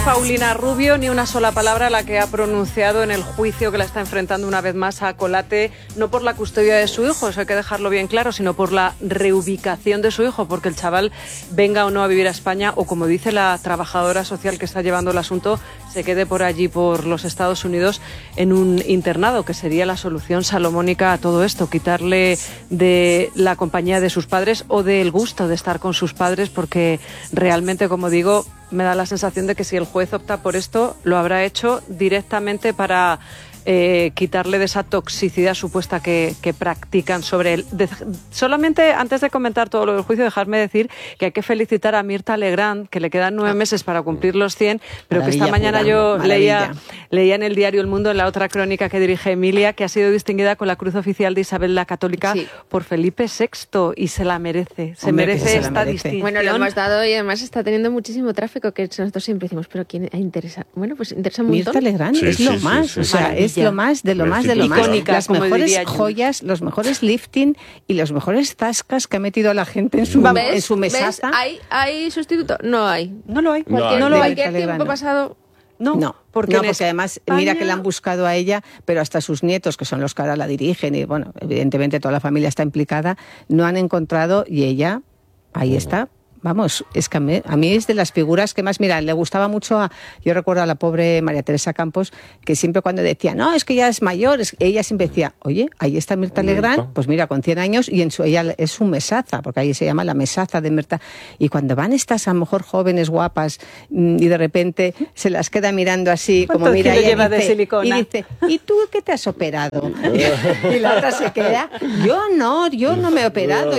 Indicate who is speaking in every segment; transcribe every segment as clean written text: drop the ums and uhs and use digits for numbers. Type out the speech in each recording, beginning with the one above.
Speaker 1: Paulina Rubio, ni una sola palabra la que ha pronunciado en el juicio que la está enfrentando una vez más a Colate, no por la custodia de su hijo, eso hay que dejarlo bien claro, sino por la reubicación de su hijo, porque el chaval venga o no a vivir a España, o como dice la trabajadora social que está llevando el asunto, se quede por allí, por los Estados Unidos, en un internado, que sería la solución salomónica a todo esto, quitarle de la compañía de sus padres o del gusto de estar con sus padres, porque realmente, como digo, me da la sensación de que si el juez opta por esto, lo habrá hecho directamente para quitarle de esa toxicidad supuesta que practican sobre él. Solamente, antes de comentar todo lo del juicio, dejarme decir que hay que felicitar a Mirta Legrand, que le quedan 9 meses para cumplir los 100, pero maravilla, que esta mañana yo leía en el diario El Mundo, en la otra crónica que dirige Emilia, que ha sido distinguida con la Cruz Oficial de Isabel la Católica por Felipe VI, y se la merece. Se merece esta distinción.
Speaker 2: Bueno, lo hemos dado, y además está teniendo muchísimo tráfico, que nosotros siempre decimos, pero ¿quién interesa? Bueno, pues interesa un montón.
Speaker 3: Mirta Legrand es lo más, o sea, es lo más de lo más de lo más. Icónicas, las mejores joyas, los mejores lifting y los mejores zascas que ha metido la gente en su mesaza.
Speaker 2: ¿Hay sustituto? No hay.
Speaker 1: No lo hay.
Speaker 2: Cualquier tiempo pasado...
Speaker 3: No, porque además, España... mira que la han buscado a ella, pero hasta sus nietos, que son los que ahora la dirigen, y bueno, evidentemente toda la familia está implicada, no han encontrado, y ella, ahí está. Vamos, es que a mí es de las figuras que más, mira, le gustaba mucho yo recuerdo a la pobre María Teresa Campos, que siempre cuando decía, no, es que ya es mayor, ella siempre decía, oye, ahí está Mirta Legrand, pues mira, con 100 años, y ella es su mesaza, porque ahí se llama la mesaza de Mirta, y cuando van estas a lo mejor jóvenes guapas, y de repente se las queda mirando así, como mira ella,
Speaker 1: lleva de silicona?
Speaker 3: Y dice, ¿y tú qué te has operado? Y la otra se queda, yo no me he operado,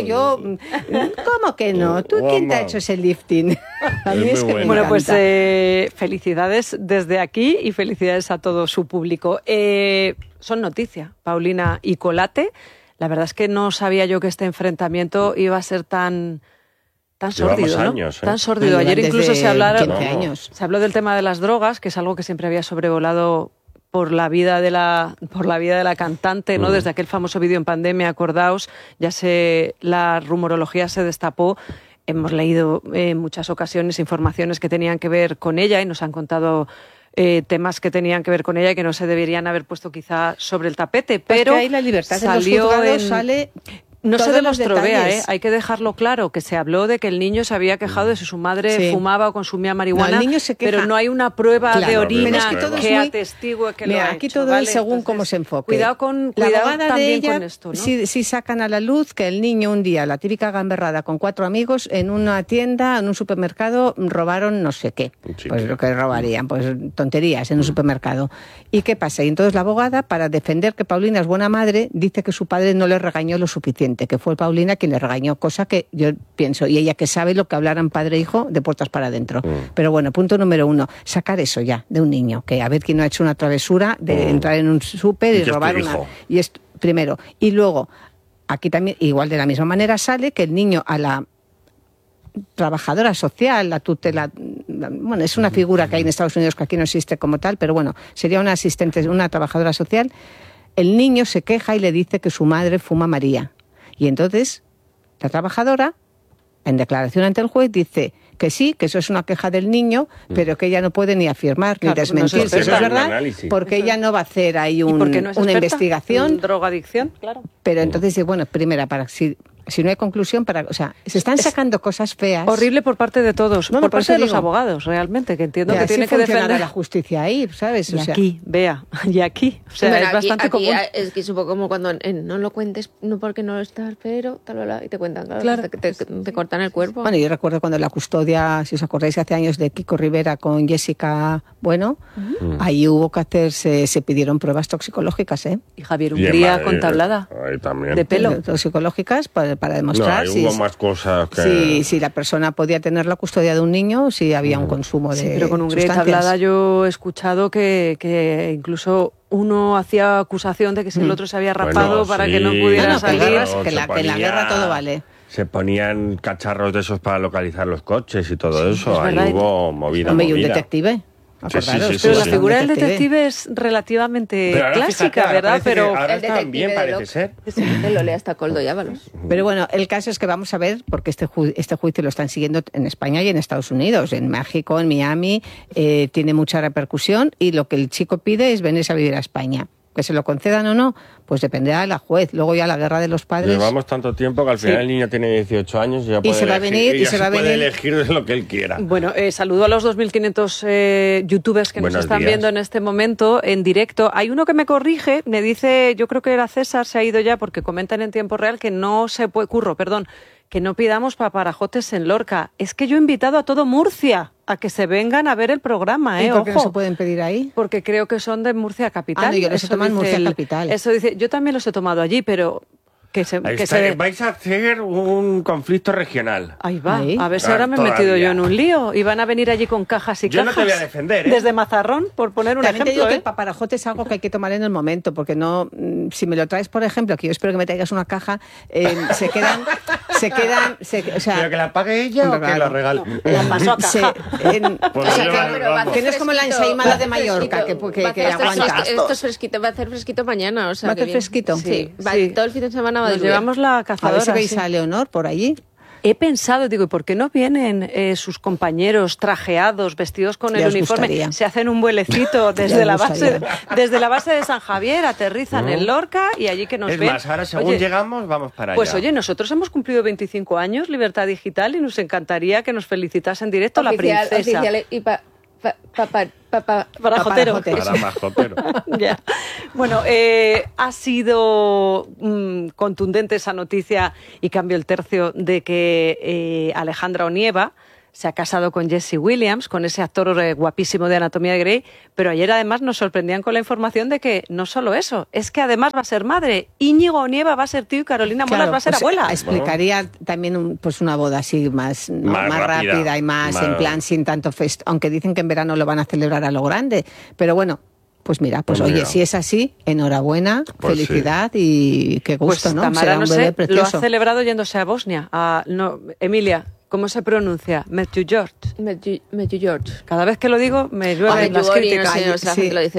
Speaker 3: ¿cómo que no? ¿Tú quién te ha hecho ese lifting? A mí es que me
Speaker 1: bueno,
Speaker 3: encanta.
Speaker 1: pues felicidades desde aquí y felicidades a todo su público. Son noticia, Paulina y Colate. La verdad es que no sabía yo que este enfrentamiento iba a ser tan sórdido, ¿no?
Speaker 4: Años,
Speaker 1: tan sórdido. Ayer incluso se habló del tema de las drogas, que es algo que siempre había sobrevolado por la vida de la cantante, ¿no? Desde aquel famoso vídeo en pandemia, acordaos, la rumorología se destapó. Hemos leído en muchas ocasiones informaciones que tenían que ver con ella y nos han contado temas que tenían que ver con ella y que no se deberían haber puesto quizá sobre el tapete, pero
Speaker 3: ahí la libertad de los juzgados sale...
Speaker 1: No se demostró, hay que dejarlo claro, que se habló de que el niño se había quejado de si su madre fumaba o consumía marihuana,
Speaker 3: el niño se queja,
Speaker 1: pero no hay una prueba de orina que atestigue que lo ha
Speaker 3: aquí
Speaker 1: hecho.
Speaker 3: Todo es según cómo se enfoque.
Speaker 1: Cuidado
Speaker 3: también
Speaker 1: de ella, con esto, ¿no?
Speaker 3: Sí sacan a la luz que el niño un día, la típica gamberrada con 4 amigos, en una tienda, en un supermercado, robaron no sé qué. Pues lo que robarían, pues tonterías en un supermercado. ¿Y qué pasa? Y entonces la abogada, para defender que Paulina es buena madre, dice que su padre no le regañó lo suficiente, que fue Paulina quien le regañó, cosa que yo pienso, y ella que sabe lo que hablaran padre e hijo de puertas para adentro. Pero bueno, punto número 1, sacar eso ya de un niño, que a ver quién no ha hecho una travesura de entrar en un súper y robar una... Y es primero. Y luego, aquí también, igual de la misma manera sale que el niño a la trabajadora social, la tutela, bueno, es una figura que hay en Estados Unidos que aquí no existe como tal, pero bueno, sería una asistente, una trabajadora social. El niño se queja y le dice que su madre fuma María. Y entonces la trabajadora, en declaración ante el juez, dice que sí, que eso es una queja del niño, pero que ella no puede ni afirmar ni desmentir si eso es verdad, porque ella no va a hacer ahí una investigación.
Speaker 1: Drogadicción, claro.
Speaker 3: Pero entonces, bueno, primera, si no hay conclusión, se están sacando cosas feas.
Speaker 1: Horrible por parte de todos, por parte de los abogados, realmente, que entiendo que tiene que defender
Speaker 3: la justicia ahí, ¿sabes?
Speaker 1: Y aquí, Bea, y aquí. O sea, es bastante común.
Speaker 2: Es que es un poco como cuando no lo cuentes, no porque no lo estás, pero tal, y te cuentan, claro. Te cortan el cuerpo.
Speaker 3: Bueno, yo recuerdo cuando la custodia, si os acordáis, hace años de Kiko Rivera con Jessica Bueno, ahí hubo que hacerse, se pidieron pruebas toxicológicas, ¿eh?
Speaker 1: Y Javier Hungría con tablada de pelo.
Speaker 3: Toxicológicas para demostrar
Speaker 4: hubo más cosas que...
Speaker 3: si la persona podía tener la custodia de un niño, si había un consumo de
Speaker 1: pero con Hungría y tablada yo he escuchado que incluso uno hacía acusación de que si el otro se había rapado para que no pudiera salir.
Speaker 3: Que en la guerra todo vale.
Speaker 4: Se ponían cacharros de esos para localizar los coches y todo eso. Ahí hubo movida.
Speaker 3: Y un detective. Acordaros.
Speaker 1: Pero la figura del detective es relativamente clásica,
Speaker 4: fíjate,
Speaker 1: ¿verdad? Pero
Speaker 4: ahora están bien, parece ser.
Speaker 2: Lo lee hasta Coldo y Ábalos.
Speaker 3: Pero bueno, el caso es que vamos a ver, porque este juicio lo están siguiendo en España y en Estados Unidos, en México, en Miami, tiene mucha repercusión y lo que el chico pide es venirse a vivir a España. Que se lo concedan o no, pues dependerá de la juez. Luego ya la guerra de los padres.
Speaker 4: Llevamos tanto tiempo que al final el niño tiene 18 años y ya puede puede elegir lo que él quiera.
Speaker 1: Bueno, saludo a los 2.500 youtubers que nos están viendo en este momento en directo. Hay uno que me corrige, me dice, yo creo que era César, se ha ido ya porque comentan en tiempo real que no se puede, que no pidamos paparajotes en Lorca. Es que yo he invitado a todo Murcia a que se vengan a ver el programa,
Speaker 3: ¿Y por qué no se pueden pedir ahí?
Speaker 1: Porque creo que son de Murcia Capital.
Speaker 3: No, yo los he tomado en Murcia Capital.
Speaker 1: Eso dice, yo también los he tomado allí, pero
Speaker 4: vais a hacer un conflicto regional.
Speaker 1: Ahí va, a ver si ahora me he metido yo en un lío. Y van a venir allí con cajas y cajas.
Speaker 4: Yo no te voy a defender,
Speaker 1: Desde Mazarrón, por poner un
Speaker 3: También
Speaker 1: ejemplo.
Speaker 3: Te digo que el paparajote es algo que hay que tomar en el momento, porque no, si me lo traes, por ejemplo, que yo espero que me traigas una caja, se quedan, o sea,
Speaker 4: ¿pero que la pague ella o que la regale?
Speaker 1: La paso a caja.
Speaker 3: Que no es como la ensaimada de Mallorca, que aguanta.
Speaker 2: Esto es fresquito, va a hacer fresquito mañana. O sea,
Speaker 3: ¿Va a hacer fresquito?
Speaker 2: Sí, todo el fin de semana va a
Speaker 1: Nos llevamos la cazadora.
Speaker 3: A ver si veis a Leonor por allí.
Speaker 1: He pensado, digo, ¿y por qué no vienen sus compañeros trajeados, vestidos con el uniforme?
Speaker 3: Gustaría.
Speaker 1: Se hacen un vuelecito desde la base de San Javier, aterrizan en Lorca y allí que nos ven.
Speaker 4: Es más, ahora según llegamos, vamos para allá.
Speaker 1: Pues oye, nosotros hemos cumplido 25 años, Libertad Digital, y nos encantaría que nos felicitase en directo la princesa.
Speaker 2: Oficial y
Speaker 1: Parajotero. Ya. Bueno, ha sido contundente esa noticia y cambio el tercio de que Alejandra Onieva se ha casado con Jesse Williams, con ese actor guapísimo de Anatomía de Grey, pero ayer además nos sorprendían con la información de que no solo eso, es que además va a ser madre. Íñigo Onieva va a ser tío y Carolina Molas va a ser abuela.
Speaker 3: Explicaría también una boda así más rápida y más en plan sin tanto aunque dicen que en verano lo van a celebrar a lo grande, pero bueno. Pues mira, si es así, enhorabuena, felicidad y qué gusto, ¿no?
Speaker 1: Tamara,
Speaker 3: será un bebé precioso.
Speaker 1: Lo ha celebrado yéndose a Bosnia. Emilia, ¿cómo se pronuncia? Matthew George. Cada vez que lo digo me llueven las críticas.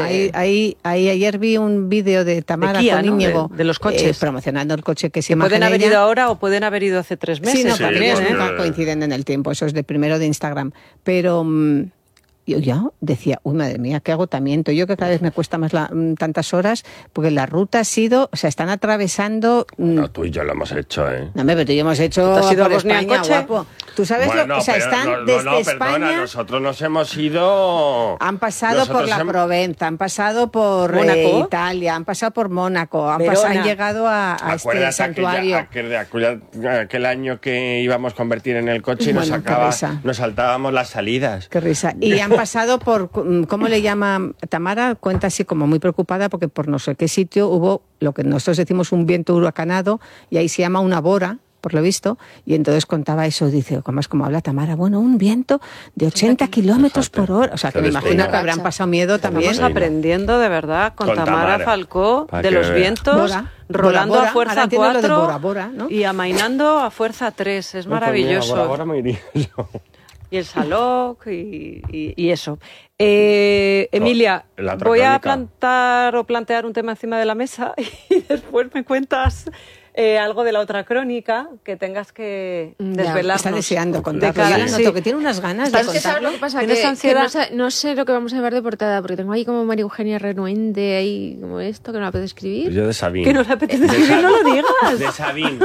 Speaker 3: Ayer vi un vídeo de Tamara
Speaker 1: Kia,
Speaker 3: con Íñigo,
Speaker 1: de los coches.
Speaker 3: Promocionando el coche que se llama
Speaker 1: pueden haber ido ahora o pueden haber ido hace 3 meses.
Speaker 3: Sí, también, nunca coinciden en el tiempo. Eso es de primero de Instagram. Pero yo ya decía, uy, madre mía, qué agotamiento. Yo que cada vez me cuesta más tantas horas, porque la ruta ha sido, están atravesando.
Speaker 4: No, tú y yo lo hemos hecho, ¿eh?
Speaker 3: No, pero tú y yo hemos hecho.
Speaker 1: ¿Tú has ido
Speaker 3: por
Speaker 1: a Bosnia
Speaker 3: España,
Speaker 1: en coche?
Speaker 3: Guapo. Tú sabes están desde España.
Speaker 4: Perdona, nosotros nos hemos ido.
Speaker 3: Han pasado por la Provenza, han pasado por Italia, han pasado por Mónaco, han llegado a este santuario.
Speaker 4: Aquel año que íbamos a convertir en el coche y nos saltábamos las salidas.
Speaker 3: Qué risa. Y han pasado por, ¿cómo le llama Tamara? Cuenta así como muy preocupada porque por no sé qué sitio hubo lo que nosotros decimos un viento huracanado y ahí se llama una bora, por lo visto, y entonces contaba eso, dice, como habla Tamara, bueno, un viento de 80 kilómetros por hora, o sea, que me imagino que habrán pasado miedo también.
Speaker 1: Estamos aprendiendo de verdad con Tamara Falcó de los vientos, rolando a fuerza 4
Speaker 3: Bora, ¿no?
Speaker 1: Y amainando a fuerza 3, es maravilloso.
Speaker 4: Ahora me iría yo.
Speaker 1: Y el Salok y eso. Emilia, voy a plantear un tema encima de la mesa y después me cuentas algo de la otra crónica que tengas que desvelarnos.
Speaker 3: Está deseando contarlo. Noto que tiene unas ganas de contarlo.
Speaker 2: ¿Sabes lo que pasa? Que no sé lo que vamos a ver de portada, porque tengo ahí como María Eugenia renuente, ahí como esto, que no me apetece escribir.
Speaker 4: Yo de Sabine.
Speaker 1: Que no le apetece escribir, no lo digas.
Speaker 4: De Sabine.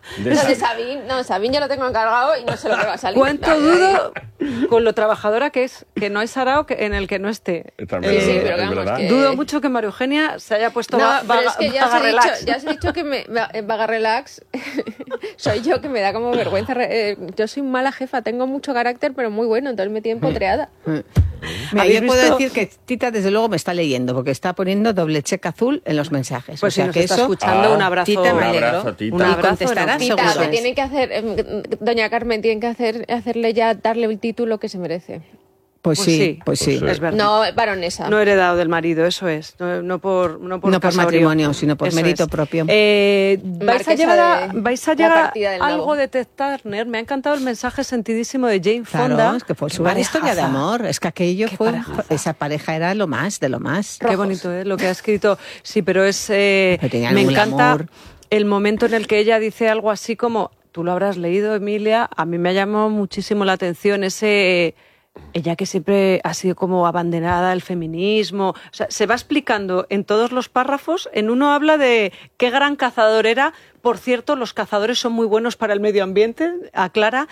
Speaker 2: Sabine ya lo tengo encargado y no sé lo que va a salir.
Speaker 1: ¿Cuánto dudo con lo trabajadora que es que no hay sarao en el que no esté?
Speaker 4: También,
Speaker 2: sí, pero vamos,
Speaker 1: dudo mucho que María Eugenia se haya puesto
Speaker 2: pero es que ya
Speaker 1: relax.
Speaker 2: os he dicho que vaga relax soy yo, que me da como vergüenza. Yo soy mala jefa, tengo mucho carácter, pero muy bueno, entonces me tienen potreada.
Speaker 3: Mira, yo puedo decir que Tita desde luego me está leyendo porque está poniendo doble check azul en los mensajes.
Speaker 1: Pues o sea, si nos está escuchando, un abrazo.
Speaker 3: Tita,
Speaker 4: un abrazo, Tita.
Speaker 3: Un abrazo, contestará
Speaker 2: Tita,
Speaker 3: seguro.
Speaker 2: me tienen que hacer, doña Carmen, tienen que hacerle ya, darle el título que se merece.
Speaker 3: Pues sí.
Speaker 1: Es verdad.
Speaker 2: No, baronesa.
Speaker 1: No heredado del marido, eso es. No por
Speaker 3: matrimonio, sino por
Speaker 1: eso
Speaker 3: mérito
Speaker 1: es.
Speaker 3: propio.
Speaker 1: ¿Vais a llegar
Speaker 2: del
Speaker 1: a algo
Speaker 2: lobo.
Speaker 1: de Ted Turner? Me ha encantado el mensaje sentidísimo de Jane Fonda.
Speaker 3: Claro, es que fue su gran
Speaker 1: parejaza.
Speaker 3: historia de amor. Es que aquello
Speaker 1: Qué
Speaker 3: fue...
Speaker 1: parejaza.
Speaker 3: Esa pareja era lo más, de lo más.
Speaker 1: Qué bonito, ¿eh? Lo que ha escrito. Sí, pero es...
Speaker 3: tenían
Speaker 1: me
Speaker 3: un
Speaker 1: encanta
Speaker 3: amor.
Speaker 1: el momento en el que ella dice algo así como, tú lo habrás leído, Emilia, a mí me ha llamado muchísimo la atención ese... Ella que siempre ha sido como abanderada del feminismo, o sea, se va explicando en todos los párrafos. En uno habla de qué gran cazador era. Por cierto, los cazadores son muy buenos para el medio ambiente, aclara,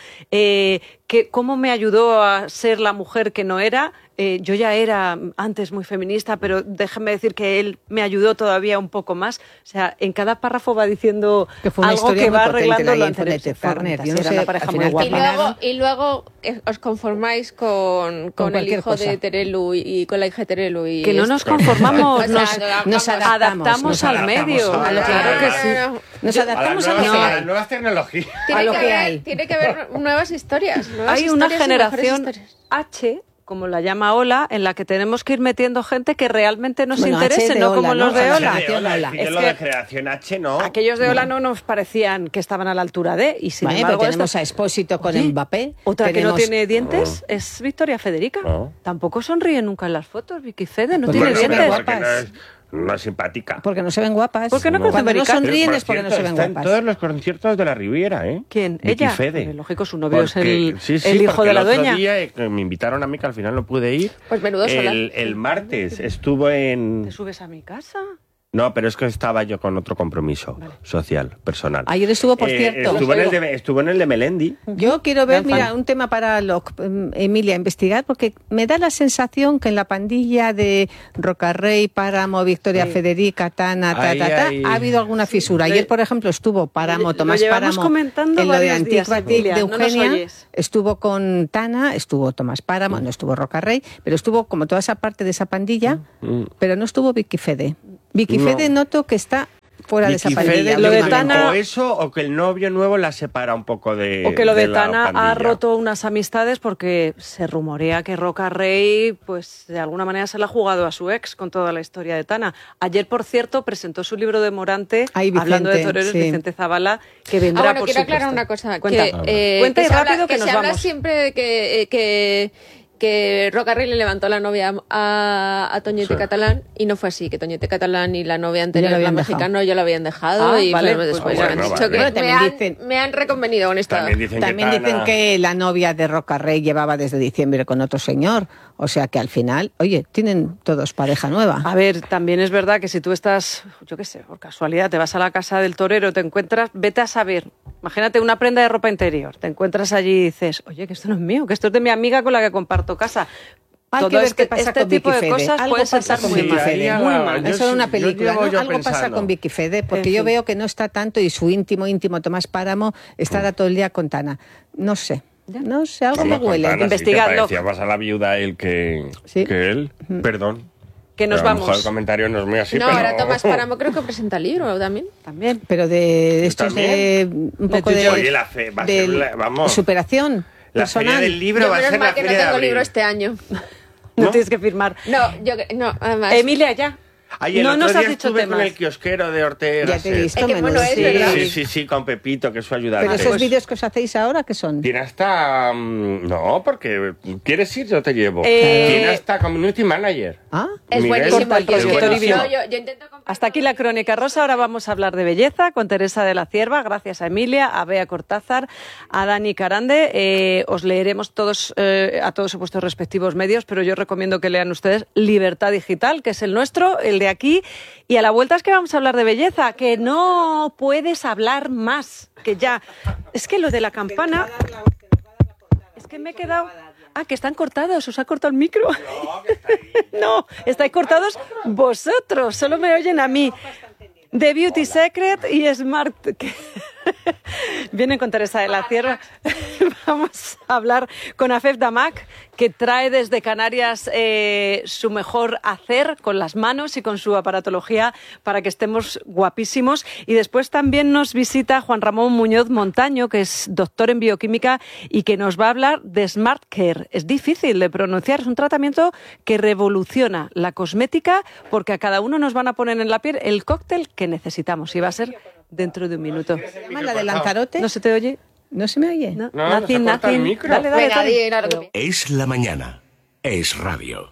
Speaker 1: que cómo me ayudó a ser la mujer que no era. Yo ya era antes muy feminista, pero déjenme decir que él me ayudó todavía un poco más. O sea, en cada párrafo va diciendo
Speaker 3: que fue una
Speaker 1: algo
Speaker 3: historia
Speaker 1: que
Speaker 3: muy
Speaker 1: va
Speaker 3: potente,
Speaker 1: arreglando
Speaker 3: la
Speaker 1: lo
Speaker 3: Jane Fonda y Ted
Speaker 1: anterior.
Speaker 3: Turner. Yo no
Speaker 1: Era
Speaker 3: sé,
Speaker 1: una pareja
Speaker 3: al
Speaker 1: muy
Speaker 3: final
Speaker 1: guapa.
Speaker 2: Y luego os conformáis con el
Speaker 3: cualquier
Speaker 2: hijo
Speaker 3: cosa.
Speaker 2: de Terelu y con la hija de Terelu. Y
Speaker 1: Que no
Speaker 2: esto.
Speaker 1: nos conformamos,
Speaker 2: O sea,
Speaker 1: nos adaptamos al medio. Claro que sí.
Speaker 3: Nos adaptamos a lo que
Speaker 4: a
Speaker 3: hay.
Speaker 4: las nuevas tecnologías.
Speaker 2: Tiene
Speaker 3: a lo
Speaker 2: que
Speaker 3: que
Speaker 2: haber-
Speaker 3: hay.
Speaker 2: Tiene que haber nuevas historias. Nuevas
Speaker 1: Hay una
Speaker 2: historias y mejores
Speaker 1: generación
Speaker 2: historias.
Speaker 1: H, como la llama Ola, en la que tenemos que ir metiendo gente que realmente nos
Speaker 3: Bueno,
Speaker 1: interese,
Speaker 3: H de
Speaker 1: no
Speaker 3: Ola,
Speaker 1: como
Speaker 3: ¿no?
Speaker 1: los de
Speaker 3: H
Speaker 1: Ola.
Speaker 3: de Ola.
Speaker 4: Es que lo
Speaker 1: que
Speaker 4: de generación H, ¿no?
Speaker 1: aquellos de Ola no nos parecían que estaban a la altura de, y sin
Speaker 3: Vale,
Speaker 1: embargo
Speaker 3: pero tenemos
Speaker 1: esta-
Speaker 3: a Expósito con
Speaker 1: Oye,
Speaker 3: Mbappé.
Speaker 1: Otra que no
Speaker 3: tenemos-
Speaker 1: tiene dientes es Victoria Federica.
Speaker 4: No.
Speaker 1: Tampoco sonríe nunca en las fotos, Vicky Fede, no
Speaker 3: Pues
Speaker 1: tiene
Speaker 3: no se ven
Speaker 1: dientes.
Speaker 3: guapas.
Speaker 4: No es simpática.
Speaker 3: Porque no se ven guapas.
Speaker 1: ¿Por qué no
Speaker 3: Cuando
Speaker 1: crecen
Speaker 3: no
Speaker 1: americanas?
Speaker 3: sonríen
Speaker 4: Por
Speaker 3: es porque no
Speaker 4: cierto,
Speaker 3: se ven
Speaker 4: está en
Speaker 3: guapas.
Speaker 4: todos los conciertos de la Riviera, ¿eh?
Speaker 1: ¿Quién?
Speaker 4: Vicky
Speaker 1: ¿Ella?
Speaker 4: Fede.
Speaker 1: Pues lógico, su novio es
Speaker 4: Porque-
Speaker 1: el hijo
Speaker 4: porque
Speaker 1: de la
Speaker 4: el otro
Speaker 1: dueña.
Speaker 4: día, me invitaron a mí, que al final no pude ir.
Speaker 2: Pues menudo solar.
Speaker 4: El martes estuvo en...
Speaker 1: ¿Te subes a mi casa?
Speaker 4: No, pero es que estaba yo con otro compromiso social, personal.
Speaker 3: Ayer estuvo, por cierto.
Speaker 4: Estuvo en el de Melendi.
Speaker 3: Yo quiero ver,
Speaker 1: Gran fan.
Speaker 3: mira, un tema para Emilia investigar, porque me da la sensación que en la pandilla de Rocarrey, Páramo, Victoria Federica, Tana,
Speaker 4: Ahí hay-
Speaker 3: ha habido alguna fisura. Ayer, por ejemplo, estuvo Páramo,
Speaker 1: Lo
Speaker 3: Tomás
Speaker 1: llevamos
Speaker 3: Páramo,
Speaker 1: comentando
Speaker 3: en lo de
Speaker 1: varios días,
Speaker 3: Antiquatic
Speaker 1: Emilia,
Speaker 3: de
Speaker 1: no nos
Speaker 3: Eugenia,
Speaker 1: oyes.
Speaker 3: estuvo con Tana, estuvo Tomás Páramo, no estuvo Rocarrey, pero estuvo como toda esa parte de esa pandilla, pero no estuvo Vicky Fede. Vicky
Speaker 4: No.
Speaker 3: Fede noto que está fuera de esa
Speaker 4: Vicky
Speaker 3: pandilla.
Speaker 4: Fede,
Speaker 1: Lo de
Speaker 3: últimamente.
Speaker 1: Tana-
Speaker 4: o eso, o que el novio nuevo la separa un poco de
Speaker 1: O que lo de
Speaker 4: la
Speaker 1: Tana ha
Speaker 4: pandilla.
Speaker 1: roto unas amistades porque se rumorea que Roca Rey, pues de alguna manera se la ha jugado a su ex con toda la historia de Tana. Ayer, por cierto, presentó su libro de Morante,
Speaker 3: Ay, Vicente,
Speaker 1: hablando de toreros,
Speaker 3: sí.
Speaker 1: Vicente Zavala, que vendrá
Speaker 2: Bueno,
Speaker 1: por
Speaker 2: quiero
Speaker 1: supuesto.
Speaker 2: aclarar una cosa.
Speaker 1: Cuenta. Cuenta y
Speaker 2: se habla-
Speaker 1: rápido que nos
Speaker 2: se habla
Speaker 1: vamos.
Speaker 2: siempre de que Rocarrey le levantó la novia a Toñete
Speaker 4: Sí.
Speaker 2: Catalán y no fue así, que Toñete Catalán y la novia anterior,
Speaker 3: Ya lo
Speaker 2: la
Speaker 3: habían dejado.
Speaker 2: mexicana, ya lo habían dejado
Speaker 1: Ah,
Speaker 2: y
Speaker 1: vale,
Speaker 2: fue
Speaker 1: pues
Speaker 2: después
Speaker 4: bueno,
Speaker 2: han dicho
Speaker 4: vale.
Speaker 2: que
Speaker 3: Bueno, también
Speaker 2: me han reconvenido con esta.
Speaker 4: También dicen
Speaker 3: También
Speaker 4: que
Speaker 3: dicen
Speaker 4: Tana...
Speaker 3: que la novia de Rocarrey llevaba desde diciembre con otro señor. O sea que al final, oye, tienen todos pareja nueva.
Speaker 1: A ver, también es verdad que si tú estás, yo qué sé, por casualidad, te vas a la casa del torero, te encuentras, vete a saber, imagínate una prenda de ropa interior, te encuentras allí y dices, oye, que esto no es mío, que esto es de mi amiga con la que comparto casa.
Speaker 3: Hay que ver qué pasa con
Speaker 1: tipo
Speaker 3: Vicky
Speaker 1: de
Speaker 3: Fede.
Speaker 1: cosas
Speaker 3: Algo
Speaker 1: pueden
Speaker 3: pasa
Speaker 1: estar
Speaker 3: con
Speaker 1: muy
Speaker 3: Vicky
Speaker 1: mal.
Speaker 3: Fede.
Speaker 1: Muy mal.
Speaker 3: Eso era una
Speaker 4: yo
Speaker 3: película,
Speaker 4: llevo
Speaker 3: ¿no?
Speaker 4: yo
Speaker 3: Algo pasa
Speaker 4: pensando.
Speaker 3: con Vicky Fede, porque
Speaker 1: En
Speaker 3: yo
Speaker 1: fin.
Speaker 3: veo que no está tanto y su íntimo Tomás Páramo estará todo el día con Tana. No sé, no sé, algo me
Speaker 4: Vamos,
Speaker 3: huele.
Speaker 4: Tana,
Speaker 1: Investigadlo.
Speaker 4: Si te parecía más a la viuda él que él, perdón.
Speaker 1: Que nos
Speaker 4: Pero a lo mejor
Speaker 1: vamos.
Speaker 4: el comentario no es muy así,
Speaker 2: No,
Speaker 4: pero...
Speaker 2: ahora Tomás Páramo creo que presenta libro también.
Speaker 1: También.
Speaker 3: Pero de estos de un poco de,
Speaker 4: Oye, la fe, va a ser vamos,
Speaker 3: superación
Speaker 4: la feria
Speaker 3: personal.
Speaker 4: del libro
Speaker 2: Yo
Speaker 4: va a
Speaker 2: menos
Speaker 4: ser
Speaker 2: mal
Speaker 4: la
Speaker 2: que no
Speaker 4: feria de
Speaker 2: tengo
Speaker 4: abril.
Speaker 2: libro este año.
Speaker 1: No
Speaker 4: ¿No?
Speaker 1: tienes que firmar.
Speaker 2: No, no, además.
Speaker 1: Emilia, ya.
Speaker 4: Ay, el
Speaker 1: no
Speaker 4: otro
Speaker 1: nos
Speaker 4: día
Speaker 1: has dicho
Speaker 4: estuve
Speaker 1: temas.
Speaker 4: con el kiosquero de Ortega.
Speaker 3: Ya te he visto,
Speaker 2: Es que, bueno,
Speaker 3: menudo.
Speaker 2: es verdad.
Speaker 4: Sí, con Pepito, que es su ayudante.
Speaker 3: Pero esos vídeos que os hacéis ahora, ¿qué son?
Speaker 4: Tiene hasta... no, porque ¿quieres ir? Yo te llevo.
Speaker 1: Eh,
Speaker 4: Tiene hasta Community Manager.
Speaker 3: Ah,
Speaker 2: Es
Speaker 4: Miguel,
Speaker 2: buenísimo el
Speaker 1: corta el
Speaker 2: kiosquero.
Speaker 1: rollo, Toribio.
Speaker 2: No, yo intento comprar-
Speaker 1: Hasta aquí la Crónica Rosa. Ahora vamos a hablar de belleza con Teresa de la Cierva. Gracias a Emilia, a Bea Cortázar, a Dani Carande. Os leeremos todos a todos vuestros respectivos medios, pero yo recomiendo que lean ustedes Libertad Digital, que es el nuestro, el de aquí. Y a la vuelta es que vamos a hablar de belleza, que no puedes hablar más, que ya... Es que lo de la campana... Es que me he quedado... Ah, que están cortados, os ha cortado el micro. No, estáis cortados vosotros, solo me oyen a mí. The Beauty Secret y Smart. Vienen con Teresa de la Cierva. Vamos a hablar con Afef Damak, que trae desde Canarias su mejor hacer con las manos y con su aparatología para que estemos guapísimos. Y después también nos visita Juan Ramón Muñoz Montaño, que es doctor en bioquímica y que nos va a hablar de Smart Care. Es difícil de pronunciar, es un tratamiento que revoluciona la cosmética porque a cada uno nos van a poner en la piel el cóctel que necesitamos y va a ser dentro de un minuto.
Speaker 3: ¿La de Lanzarote?
Speaker 1: ¿No se te oye?
Speaker 3: ¿No se me oye?
Speaker 1: No,
Speaker 4: nothing.
Speaker 1: Dale.
Speaker 5: Es la mañana. Es radio.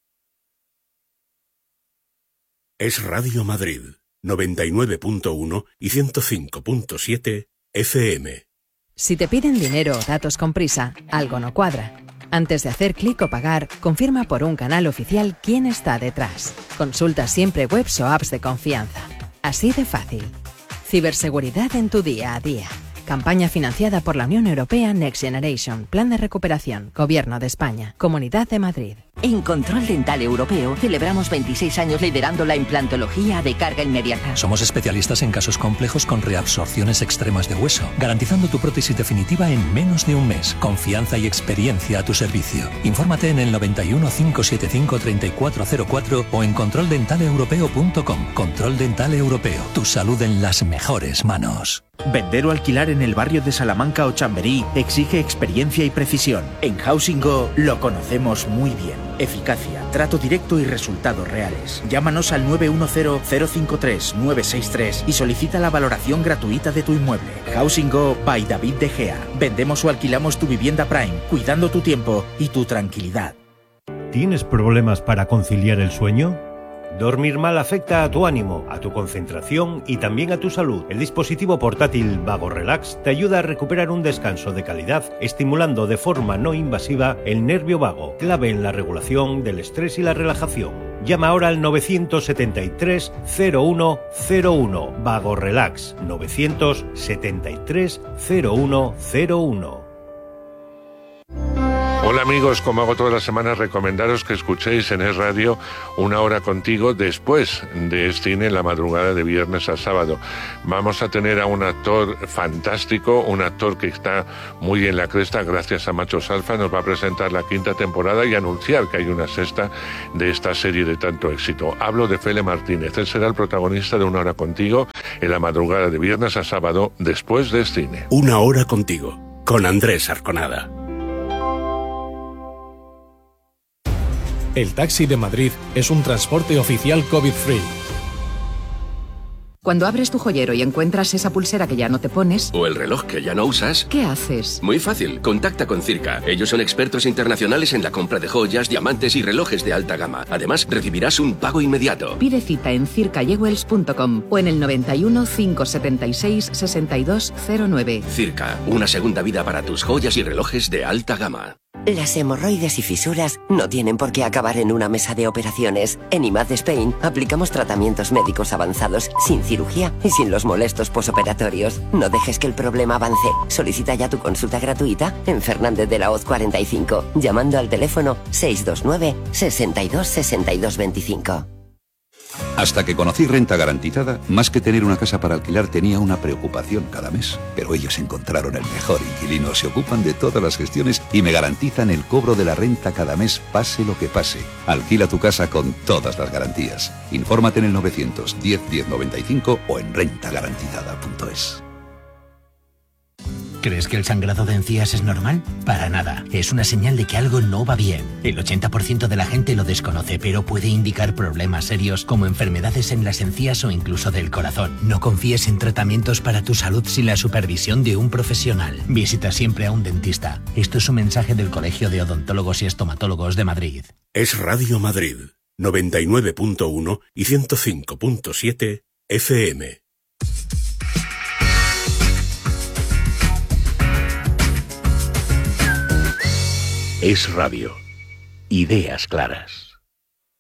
Speaker 5: Es Radio Madrid, 99.1 y 105.7 FM.
Speaker 6: Si te piden dinero o datos con prisa, algo no cuadra. Antes de hacer clic o pagar, confirma por un canal oficial quién está detrás. Consulta siempre webs o apps de confianza. Así de fácil. Ciberseguridad en tu día a día. Campaña financiada por la Unión Europea Next Generation, Plan de Recuperación, Gobierno de España, Comunidad de Madrid.
Speaker 7: En Control Dental Europeo celebramos 26 años liderando la implantología de carga inmediata.
Speaker 8: Somos especialistas en casos complejos con reabsorciones extremas de hueso, garantizando tu prótesis definitiva en menos de un mes. Confianza y experiencia a tu servicio. Infórmate en el 91 575 3404 o en controldentaleeuropeo.com. Control Dental Europeo. Tu salud en las mejores manos.
Speaker 9: Vender o alquilar en el barrio de Salamanca o Chamberí exige experiencia y precisión. En Housing Go lo conocemos muy bien. Eficacia, trato directo y resultados reales. Llámanos al 910-053-963 y solicita la valoración gratuita de tu inmueble. Housing Go by David De Gea. Vendemos o alquilamos tu vivienda Prime, cuidando tu tiempo y tu tranquilidad.
Speaker 10: ¿Tienes problemas para conciliar el sueño? Dormir mal afecta a tu ánimo, a tu concentración y también a tu salud. El dispositivo portátil Vago Relax te ayuda a recuperar un descanso de calidad, estimulando de forma no invasiva el nervio vago, clave en la regulación del estrés y la relajación. Llama ahora al 973 0101. Vago Relax 973 0101.
Speaker 11: Hola amigos, como hago todas las semanas, recomendaros que escuchéis en Es Radio Una Hora Contigo después de cine en la madrugada de viernes a sábado. Vamos a tener a un actor fantástico, un actor que está muy en la cresta gracias a Machos Alfa. Nos va a presentar la 5ª temporada y anunciar que hay una 6ª de esta serie de tanto éxito. Hablo de Fele Martínez. Él será el protagonista de Una Hora Contigo en la madrugada de viernes a sábado después de cine.
Speaker 5: Una Hora Contigo, con Andrés Arconada.
Speaker 12: El taxi de Madrid es un transporte oficial COVID-free.
Speaker 13: Cuando abres tu joyero y encuentras esa pulsera que ya no te pones...
Speaker 14: o el reloj que ya no usas...
Speaker 13: ¿qué haces?
Speaker 14: Muy fácil, contacta con Circa. Ellos son expertos internacionales en la compra de joyas, diamantes y relojes de alta gama. Además, recibirás un pago inmediato.
Speaker 13: Pide cita en circayewells.com o en el 91 576 6209.
Speaker 14: Circa, una segunda vida para tus joyas y relojes de alta gama.
Speaker 15: Las hemorroides y fisuras no tienen por qué acabar en una mesa de operaciones. En IMAD Spain aplicamos tratamientos médicos avanzados sin cirugía y sin los molestos posoperatorios. No dejes que el problema avance. Solicita ya tu consulta gratuita en Fernández de la Hoz 45, llamando al teléfono 629 62 62 25.
Speaker 16: Hasta que conocí Renta Garantizada, más que tener una casa para alquilar tenía una preocupación cada mes. Pero ellos encontraron el mejor inquilino, se ocupan de todas las gestiones y me garantizan el cobro de la renta cada mes, pase lo que pase. Alquila tu casa con todas las garantías. Infórmate en el 910 1095 o en rentagarantizada.es.
Speaker 17: ¿Crees que el sangrado de encías es normal? Para nada. Es una señal de que algo no va bien. El 80% de la gente lo desconoce, pero puede indicar problemas serios como enfermedades en las encías o incluso del corazón. No confíes en tratamientos para tu salud sin la supervisión de un profesional. Visita siempre a un dentista. Esto es un mensaje del Colegio de Odontólogos y Estomatólogos de Madrid.
Speaker 5: Es Radio Madrid, 99.1 y 105.7 FM. Es radio. Ideas claras.